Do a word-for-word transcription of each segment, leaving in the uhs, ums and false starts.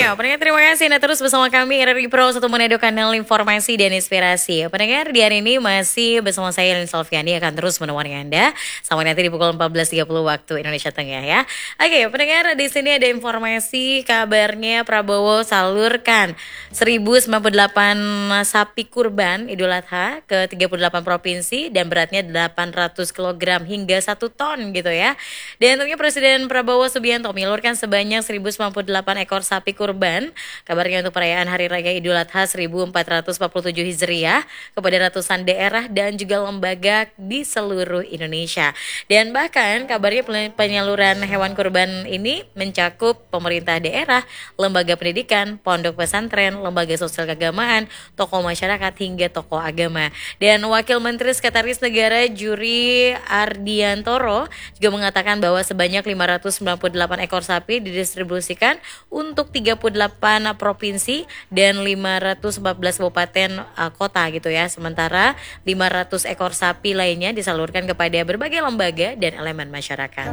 Ya, pendengar terima kasih Anda terus bersama kami R R I Pro satu Manado Kanal Informasi dan Inspirasi. Pendengar di hari ini masih bersama saya Lin Salviani akan terus menemani Anda sampai nanti di pukul empat belas tiga puluh waktu Indonesia Tengah ya. Oke, pendengar di sini ada informasi kabarnya Prabowo salurkan seribu sembilan puluh delapan sapi kurban Idul Adha ke tiga puluh delapan provinsi dan beratnya delapan ratus kilogram hingga satu ton gitu ya. Dan tentunya Presiden Prabowo Subianto menyalurkan sebanyak seribu sembilan puluh delapan ekor sapi kurban, kabarnya untuk perayaan Hari Raya Idul Adha seribu empat ratus empat puluh tujuh Hijriah kepada ratusan daerah dan juga lembaga di seluruh Indonesia. Dan bahkan kabarnya penyaluran hewan kurban ini mencakup pemerintah daerah, lembaga pendidikan, pondok pesantren, lembaga sosial keagamaan, tokoh masyarakat hingga tokoh agama. Dan Wakil Menteri Sekretaris Negara Juri Ardiantoro juga mengatakan bahwa sebanyak lima ratus sembilan puluh delapan ekor sapi didistribusikan untuk tiga puluh delapan provinsi dan lima ratus empat belas kabupaten uh, kota gitu ya. Sementara lima ratus ekor sapi lainnya disalurkan kepada berbagai lembaga dan elemen masyarakat.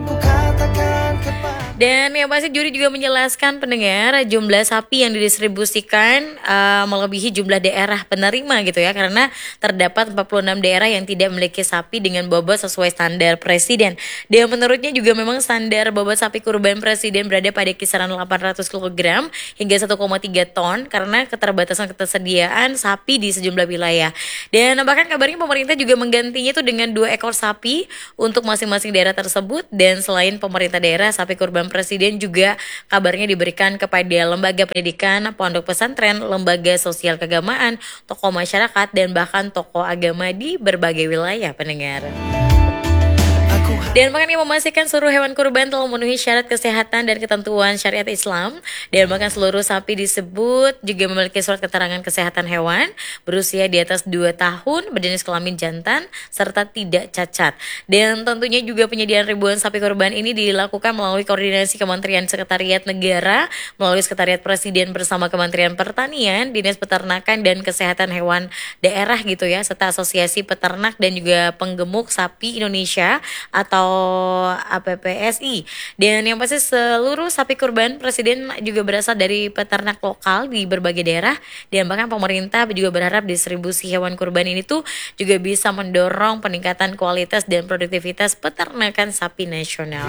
Dan yang pasti juri juga menjelaskan pendengar jumlah sapi yang didistribusikan uh, melebihi jumlah daerah penerima gitu ya, karena terdapat empat puluh enam daerah yang tidak memiliki sapi dengan bobot sesuai standar presiden. Dan menurutnya juga memang standar bobot sapi kurban presiden berada pada kisaran delapan ratus kilogram hingga satu koma tiga ton karena keterbatasan ketersediaan sapi di sejumlah wilayah. Dan bahkan kabarnya pemerintah juga menggantinya itu dengan dua ekor sapi untuk masing-masing daerah tersebut. Dan selain pemerintah daerah, sapi kurban presiden juga kabarnya diberikan kepada lembaga pendidikan, pondok pesantren, lembaga sosial keagamaan, tokoh masyarakat, dan bahkan tokoh agama di berbagai wilayah pendengar. Dan bahkan yang memastikan seluruh hewan kurban telah memenuhi syarat kesehatan dan ketentuan syariat Islam. Dan bahkan seluruh sapi disebut juga memiliki surat keterangan kesehatan hewan, berusia di atas dua tahun, berjenis kelamin jantan, serta tidak cacat. Dan tentunya juga penyediaan ribuan sapi kurban ini dilakukan melalui koordinasi Kementerian Sekretariat Negara, melalui Sekretariat Presiden bersama Kementerian Pertanian, Dinas Peternakan dan Kesehatan Hewan Daerah gitu ya, serta Asosiasi Peternak dan juga Penggemuk Sapi Indonesia atau A P P S I. Dan yang pasti seluruh sapi kurban presiden juga berasal dari peternak lokal di berbagai daerah. Dan bahkan pemerintah juga berharap distribusi hewan kurban ini tuh juga bisa mendorong peningkatan kualitas dan produktivitas peternakan sapi nasional.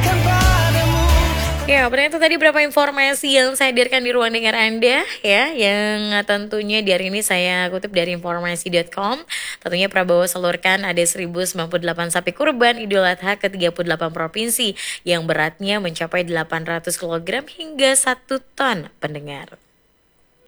Ya, benar itu tadi beberapa informasi yang saya hadirkan di ruang dengar Anda ya, yang tentunya di hari ini saya kutip dari informasi dot com. Tentunya Prabowo salurkan ada seribu sembilan puluh delapan sapi kurban Idul Adha ke tiga puluh delapan provinsi yang beratnya mencapai delapan ratus kilogram hingga satu ton pendengar.